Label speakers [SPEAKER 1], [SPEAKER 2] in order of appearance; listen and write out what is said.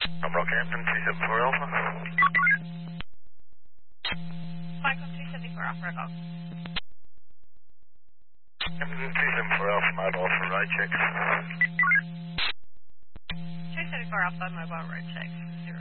[SPEAKER 1] I'm Rockhampton, 274 Alpha.
[SPEAKER 2] Michael 274 Alpha Golf.
[SPEAKER 1] Hampton, 274 Alpha mobile for road checks.
[SPEAKER 2] 274 Alpha mobile road check.